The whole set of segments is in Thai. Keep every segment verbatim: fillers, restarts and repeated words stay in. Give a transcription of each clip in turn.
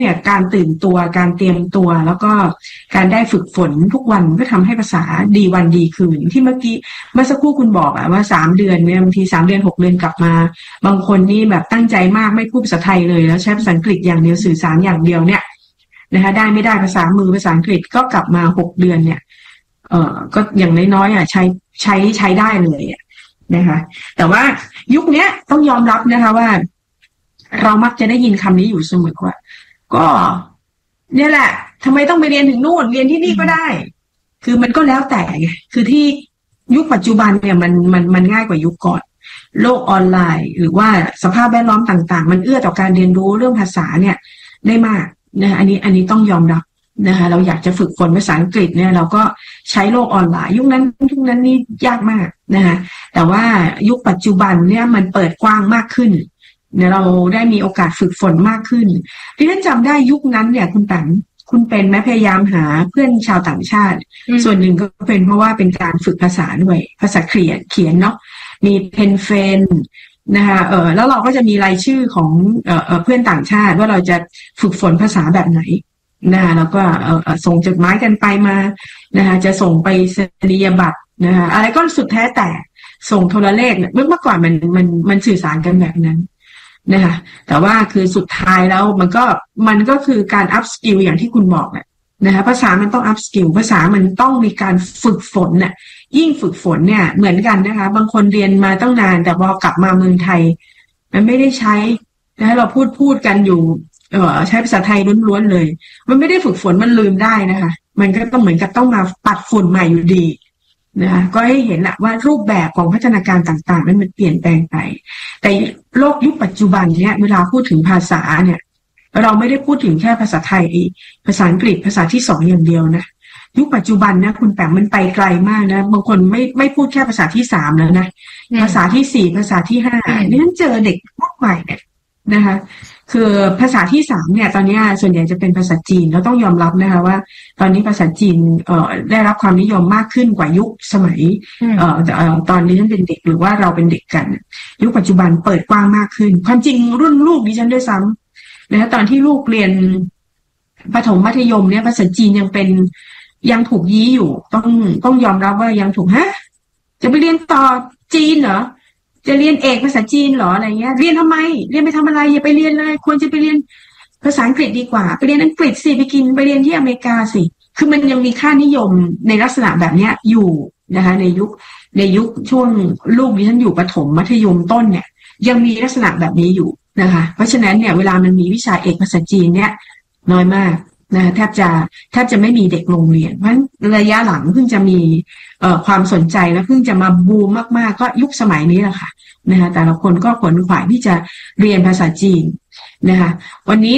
เนี่ยการตื่นตัวการเตรียมตัวแล้วก็การได้ฝึกฝนทุกวันก็ทำให้ภาษาดีวันดีคืนที่เมื่อกี้เมื่อสักครู่คุณบอกอะว่าสามเดือนเนี่ยบางทีสามเดือนหกเดือนกลับมาบางคนนี่แบบตั้งใจมากไม่พูดภาษาไทยเลยแล้วใช้ภาษาอังกฤษอย่างเดียวสื่อสารอย่างเดียวเนี่ยนะคะได้ไม่ได้ภาษามือภาษาอังกฤษก็กลับมาหกเดือนเนี่ยเอ่อก็อย่างน้อยๆอ่ะใช้ใช้ใช้ได้เลยนะคะแต่ว่ายุคนี้ต้องยอมรับนะคะว่าเรามักจะได้ยินคำนี้อยู่เสมอว่าก็เนี่ยแหละทำไมต้องไปเรียนถึงนู่นเรียนที่นี่ก็ได้คือมันก็แล้วแต่ไงคือที่ยุคปัจจุบันเนี่ยมันมันมันง่ายกว่ายุคก่อนโลกออนไลน์หรือว่าสภาพแวดล้อมต่างๆมันเอื้อต่อการเรียนรู้เรื่องภาษาเนี่ยได้มากนะคะอันนี้อันนี้ต้องยอมรับนะคะเราอยากจะฝึกฝนภาษาอังกฤษเนี่ยเราก็ใช้โลกออนไลน์ยุคนั้นยุคนั้นนี่ยากมากนะคะแต่ว่ายุคปัจจุบันเนี่ยมันเปิดกว้างมากขึ้นเนี่ยเราได้มีโอกาสฝึกฝนมากขึ้นที่ฉันจำได้ยุคนั้นเนี่ยคุณแปมคุณเป็นแม้พยายามหาเพื่อนชาวต่างชาติส่วนหนึ่งก็เป็นเพราะว่าเป็นการฝึกภาษาด้วยภาษาเขียนเขียนเนาะมีเพนเฟนนะคะเออแล้วเราก็จะมีรายชื่อของเอ่อเพื่อนต่างชาติว่าเราจะฝึกฝนภาษาแบบไหนนะคะแล้วก็เอ่อส่งจดหมายกันไปมานะคะจะส่งไปสนียบัตรนะคะอะไรก็สุดแท้แต่ส่งโทรเลขเมื่อเมื่อก่อนมันมันมันสื่อสารกันแบบนั้นนะคะแต่ว่าคือสุดท้ายแล้วมันก็มันก็คือการอัพสกิลอย่างที่คุณบอกแหละนะคะภาษามันต้องอัพสกิลภาษามันต้องมีการฝึกฝนน่ะยิ่งฝึกฝนเนี่ยเหมือนกันนะคะบางคนเรียนมาตั้งนานแต่พอกลับมาเมืองไทยมันไม่ได้ใช้นะเราพูดพูดกันอยู่เออใช้ภาษาไทยล้วนๆเลยมันไม่ได้ฝึกฝนมันลืมได้นะคะมันก็ต้องเหมือนกับต้องมาปัดฝุ่นใหม่อยู่ดีนะคะก็ให้เห็นแหละว่ารูปแบบของพัฒนาการต่างๆนั้นมันเปลี่ยนแปลงไปแต่โลกยุคปัจจุบันเนี่ยเวลาพูดถึงภาษาเนี่ยเราไม่ได้พูดถึงแค่ภาษาไทยภาษาอังกฤษภาษาที่สองอย่างเดียวนะยุคปัจจุบันนะคุณแปมมันไปไกลมากนะบางคนไม่ไม่พูดแค่ภาษาที่สามแล้วนะภาษาที่สี่ภาษาที่ห้านี่ฉันเจอเด็กพวกใหม่เนี่ยนะคะคือภาษาที่สามเนี่ยตอนนี้ส่วนใหญ่จะเป็นภาษาจีนแล้วต้องยอมรับนะคะว่าตอนนี้ภาษาจีนเอ่อได้รับความนิยมมากขึ้นกว่ายุคสมัยเอ่อตอนนี้ฉันเป็นเด็กหรือว่าเราเป็นเด็กกันยุคปัจจุบันเปิดกว้างมากขึ้นความจริงรุ่นลูกดิฉันด้วยซ้ำนะคะตอนที่ลูกเรียนประถมมัธยมเนี่ยภาษาจีนยังเป็นยังถูกยี้อยู่ต้องต้องยอมรับว่ายังถูกฮะจะไปเรียนต่อจีนเหรอจะเรียนเอกภาษาจีนเหรออะไรเงี้ยเรียนทำไมเรียนไปทำอะไรอย่าไปเรียนเลยควรจะไปเรียนภาษาอังกฤษดีกว่าไปเรียนอังกฤษสิไปกินไปเรียนที่อเมริกาสิคือมันยังมีค่านิยมในลักษณะแบบนี้อยู่นะคะในยุคในยุคช่วงลูกดิฉันอยู่ประถมมัธยมต้นเนี่ยยังมีลักษณะแบบนี้อยู่นะคะเพราะฉะนั้นเนี่ยเวลามันมีวิชาเอกภาษาจีนเนี่ยน้อยมากนะแทบจะแทบจะไม่มีเด็กโรงเรียนเพราะระยะหลังเพิ่งจะมีเอ่อความสนใจและเพิ่งจะมาบูมมากๆก็ยุคสมัยนี้แหละค่ะนะคะแต่ละคนก็ขวนขวายที่จะเรียนภาษาจีนนะคะวันนี้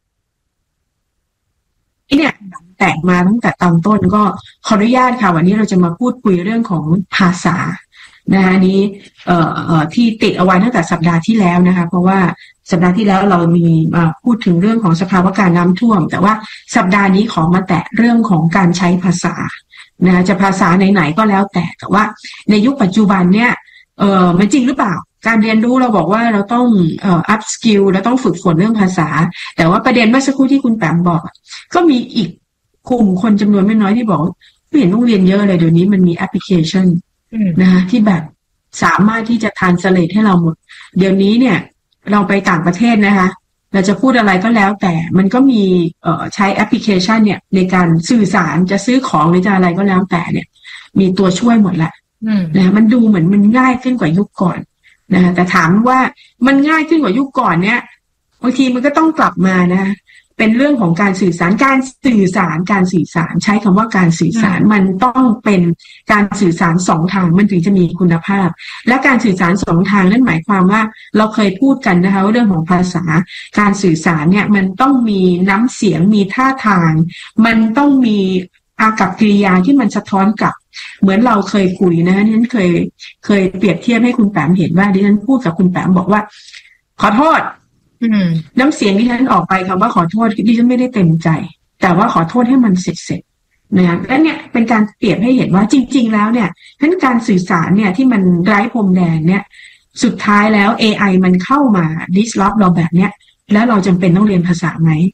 เนี่ยแตกมาตั้งแต่ตอนต้นก็ขออนุญาตค่ะวันนี้เราจะมาพูดคุยเรื่องของภาษานะคะนี้เอ่อเอ่อที่ติดเอาไว้ตั้งแต่สัปดาห์ที่แล้วนะคะเพราะว่าสัปดาห์ที่แล้วเรามีมาพูดถึงเรื่องของสภาวะการน้ำท่วมแต่ว่าสัปดาห์นี้ขอมาแตะเรื่องของการใช้ภาษานะจะภาษาไหนๆก็แล้วแต่แต่ว่าในยุคปัจจุบันเนี่ยเออมันจริงหรือเปล่าการเรียนรู้เราบอกว่าเราต้องเอ่อ up skill เราต้องฝึกฝนเรื่องภาษาแต่ว่าประเด็นเมื่อสักครู่ที่คุณแปมบอกก็มีอีกกลุ่มคนจำนวนไม่น้อยที่บอกไม่เห็นต้องเรียนเยอะเลยเดี๋ยวนี้มันมีแอปพลิเคชันนะคะที่แบบสามารถที่จะ translate ให้เราหมดเดี๋ยวนี้เนี่ยเราไปต่างประเทศนะคะเราจะพูดอะไรก็แล้วแต่มันก็มีเอ่อใช้แอปพลิเคชันเนี่ยในการสื่อสารจะซื้อของหรือจะอะไรก็แล้วแต่เนี่ยมีตัวช่วยหมดแหละนะมันดูเหมือนมันง่ายขึ้นกว่ายุคก่อนนะแต่ถามว่ามันง่ายขึ้นกว่ายุคก่อนเนี่ยบางทีมันก็ต้องกลับมานะเป็นเรื่องของการสื่อสารการสื่อสารการสื่อสารใช้คำว่าการสื่อสารมันต้องเป็นการสื่อสารสองทางมันถึงจะมีคุณภาพและการสื่อสารสองทางนั่นหมายความว่าเราเคยพูดกันนะคะว่าเรื่องของภาษาการสื่อสารเนี่ยมันต้องมีน้ำเสียงมีท่าทางมันต้องมีอากัปกิริยาที่มันสะท้อนกลับเหมือนเราเคยคุยนะที่ฉันเคยเคยเปรียบเทียบให้คุณแปมเห็นว่าที่ฉันพูดกับคุณแปมบอกว่าขอโทษน้ำเสียงที่ฉันออกไปคำว่าขอโทษที่ฉันไม่ได้เต็มใจแต่ว่าขอโทษให้มันเสร็จเสร็จนะและเนี่ยเป็นการเปรียบให้เห็นว่าจริงๆแล้วเนี่ยทั้งการสื่อสารเนี่ยที่มันไร้พรมแดนเนี่ยสุดท้ายแล้ว เอ ไอ มันเข้ามา disrupt เราแบบเนี้ยแล้วเราจำเป็นต้องเรียนภาษาไหม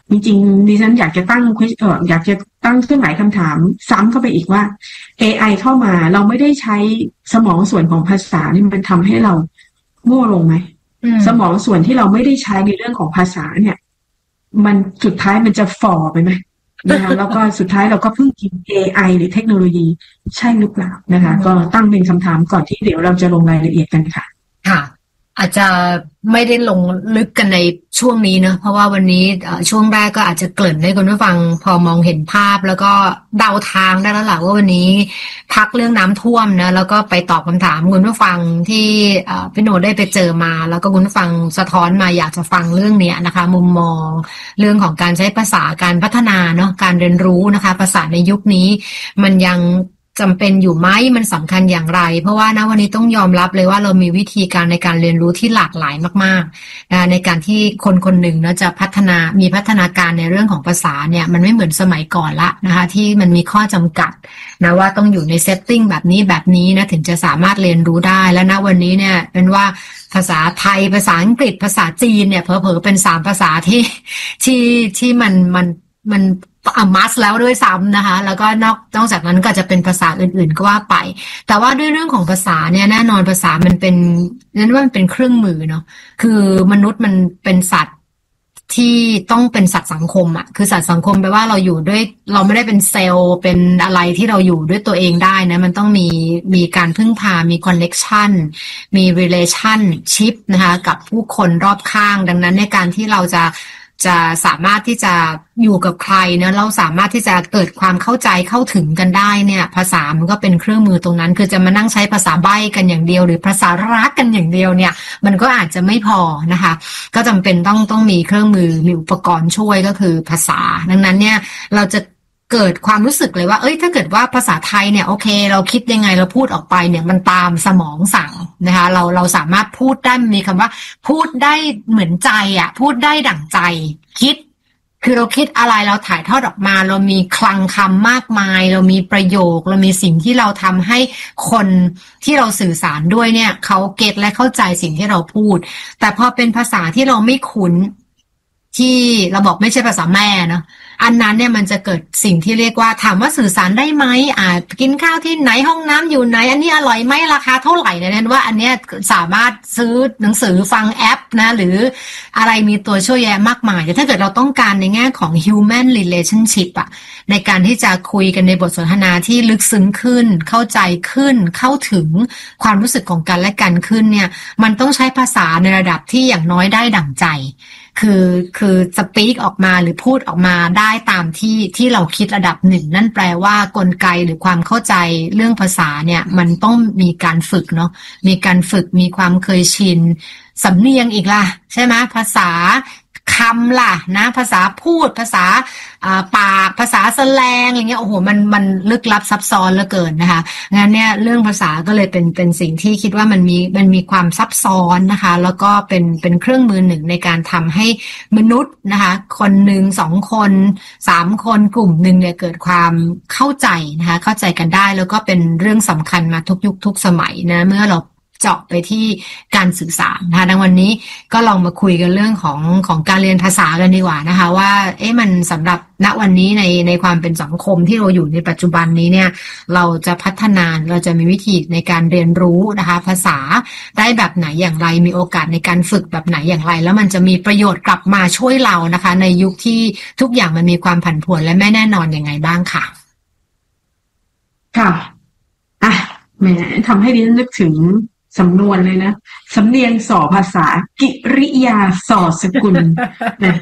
จริงๆดิฉันอยากจะตั้งเอ่ออยากจะตั้งเครื่องหมายคำถามซ้ำเข้าไปอีกว่า เอ ไอ เข้ามาเราไม่ได้ใช้สมองส่วนของภาษานี่มันทำให้เราโง่ลงไหมสมองส่วนที่เราไม่ได้ใช้ในเรื่องของภาษาเนี่ยมันสุดท้ายมันจะฝ่อไปไหมนะคะแล้วก็สุดท้ายเราก็พึ่งกิน เอ ไอ หรือเทคโนโลยีใช่หรือเปล่านะคะก็ตั้งเป็นคำถามก่อนที่เดี๋ยวเราจะลงรายละเอียดกันค่ะค่ะอาจจะไม่ได้ลงลึกกันในช่วงนี้เนอะเพราะว่าวันนี้ช่วงแรกก็อาจจะเกริ่นให้คุณผู้ฟังพอมองเห็นภาพแล้วก็เดาทางได้แล้วแหละว่าวันนี้พักเรื่องน้ำท่วมนะแล้วก็ไปตอบคำถามคุณผู้ฟังที่พี่โนได้ไปเจอมาแล้วก็คุณผู้ฟังสะท้อนมาอยากจะฟังเรื่องนี้นะคะมุมมองเรื่องของการใช้ภาษาการพัฒนาเนาะการเรียนรู้นะคะภาษาในยุคนี้มันยังจำเป็นอยู่ไหมมันสำคัญอย่างไรเพราะว่านะวันนี้ต้องยอมรับเลยว่าเรามีวิธีการในการเรียนรู้ที่หลากหลายมากๆนะในการที่คนคนหนึ่งนะจะพัฒนามีพัฒนาการในเรื่องของภาษาเนี่ยมันไม่เหมือนสมัยก่อนละนะคะที่มันมีข้อจำกัดนะว่าต้องอยู่ในเซตติ้งแบบนี้แบบนี้นะถึงจะสามารถเรียนรู้ได้และณวันนี้เนี่ยเป็นว่าภาษาไทยภาษาอังกฤษภาษาจีนเนี่ยเผลอๆเป็นสามภาษาที่ที่ที่มันมันมันอ่ะมัสแล้วด้วยซ้ำนะคะแล้วก็นอกนอกจากนั้นก็จะเป็นภาษาอื่นๆก็ว่าไปแต่ว่าด้วยเรื่องของภาษาเนี่ยแน่นอนภาษามันเป็นนั่นว่ามันเป็นเครื่องมือเนาะคือมนุษย์มันเป็นสัตว์ที่ต้องเป็นสัตว์สังคมอ่ะคือสัตว์สังคมแปลว่าเราอยู่ด้วยเราไม่ได้เป็นเซลล์เป็นอะไรที่เราอยู่ด้วยตัวเองได้นะมันต้องมีมีการพึ่งพามีคอนเนคชั่นมี relationship นะคะกับผู้คนรอบข้างดังนั้นในการที่เราจะจะสามารถที่จะอยู่กับใครเนี่ยเราสามารถที่จะเกิดความเข้าใจเข้าถึงกันได้เนี่ยภาษามันก็เป็นเครื่องมือตรงนั้นคือจะมานั่งใช้ภาษาใบ้กันอย่างเดียวหรือภาษารักกันอย่างเดียวเนี่ยมันก็อาจจะไม่พอนะคะก็จำเป็นต้องต้องมีเครื่องมือมีอุปกรณ์ช่วยก็คือภาษาดังนั้นเนี่ยเราจะเกิดความรู้สึกเลยว่าเอ้ยถ้าเกิดว่าภาษาไทยเนี่ยโอเคเราคิดยังไงเราพูดออกไปเนี่ยมันตามสมองสั่งนะคะเราเราสามารถพูดได้มีคำว่าพูดได้เหมือนใจอ่ะพูดได้ดั่งใจคิดคือเราคิดอะไรเราถ่ายทอดออกมาเรามีคลังคำมากมายเรามีประโยคเรามีสิ่งที่เราทำให้คนที่เราสื่อสารด้วยเนี่ยเขาเก็ทและเข้าใจสิ่งที่เราพูดแต่พอเป็นภาษาที่เราไม่คุ้นที่เราบอกไม่ใช่ภาษาแม่เนาะอันนั้นเนี่ยมันจะเกิดสิ่งที่เรียกว่าถามว่าสื่อสารได้ไหมอ่ากินข้าวที่ไหนห้องน้ำอยู่ไหนอันนี้อร่อยไหมราคาเท่าไหร่เนี่ยนั่นว่าอันเนี้ยสามารถซื้อหนังสือฟังแอปนะหรืออะไรมีตัวช่วยแยะมากมายแต่ถ้าเกิดเราต้องการในแง่ของ human relationship อะในการที่จะคุยกันในบทสนทนาที่ลึกซึ้งขึ้นเข้าใจขึ้นเข้าถึงความรู้สึกของกันและกันขึ้นเนี่ยมันต้องใช้ภาษาในระดับที่อย่างน้อยได้ดั่งใจคือคือสปีกออกมาหรือพูดออกมาได้ตามที่ที่เราคิดระดับหนึ่งนั่นแปลว่ากลไกหรือความเข้าใจเรื่องภาษาเนี่ยมันต้องมีการฝึกเนาะมีการฝึกมีความเคยชินสำเนียงอีกล่ะใช่ไหมภาษาคำล่ะนะภาษาพูดภาษาปากภาษาแสแลงอะไรเงี้ยโอ้โหมันมันลึกลับซับซ้อนเหลือเกินนะคะงั้นเนี่ยเรื่องภาษาก็เลยเป็นเป็นสิ่งที่คิดว่ามันมีมันมีความซับซ้อนนะคะแล้วก็เป็นเป็นเครื่องมือหนึ่งในการทำให้มนุษย์นะคะคนหนึ่งสองคนสามคนกลุ่มหนึ่งเนี่ยเกิดความเข้าใจนะคะเข้าใจกันได้แล้วก็เป็นเรื่องสำคัญมาทุกยุคทุกสมัยนะเมื่อเราเจาะไปที่การสื่อสารนะคะดังวันนี้ก็ลองมาคุยกันเรื่องของของการเรียนภาษากันดีกว่านะคะว่าเอ๊ะมันสำหรับณวันนี้ในในความเป็นสังคมที่เราอยู่ในปัจจุบันนี้เนี่ยเราจะพัฒนาเราจะมีวิธีในการเรียนรู้นะคะภาษาได้แบบไหนอย่างไรมีโอกาสในการฝึกแบบไหนอย่างไรแล้วมันจะมีประโยชน์กลับมาช่วยเรานะคะในยุคที่ทุกอย่างมันมีความผันผวนและไม่แน่นอนยังไงบ้างค่ะค่ะอ่ะแหมทำให้ดิฉันนึกถึงสำนวนเลยนะสำเนียงส่อภาษากิริยาส่อสกุลนะ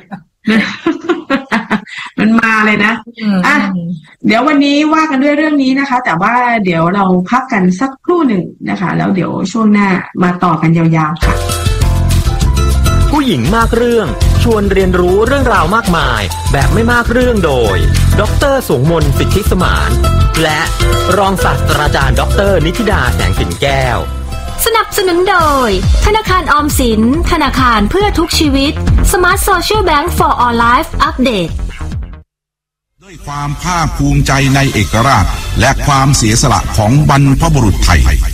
มันมาเลยนะอ่ะเดี๋ยววันนี้ว่ากันด้วยเรื่องนี้นะคะแต่ว่าเดี๋ยวเราพักกันสักครู่หนึ่งนะคะแล้วเดี๋ยวช่วงหน้ามาต่อกันยาวๆค่ะผู้หญิงมากเรื่องชวนเรียนรู้เรื่องราวมากมายแบบไม่มากเรื่องโดยดร.สงมนต์สิทธิสมานและรองศาสตราจารย์ดร.นิธิดาแสงสินแก้วสนับสนุนโดยธนาคารออมสินธนาคารเพื่อทุกชีวิต Smart Social Bank for All Life Update ด้วยความภาคภูมิใจในเอกราชและความเสียสละของบรรพบุรุษไทย